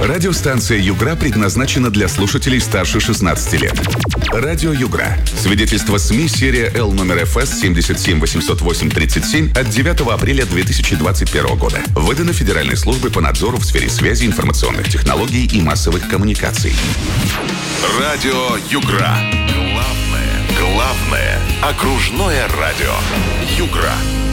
Радиостанция «Югра» предназначена для слушателей старше 16 лет. Радио «Югра». Свидетельство СМИ серия Л номер ФС 7780837 от 9 апреля 2021 года. Выдано Федеральной службой по надзору в сфере связи, информационных технологий и массовых коммуникаций. Радио «Югра». Главное окружное радио «Югра».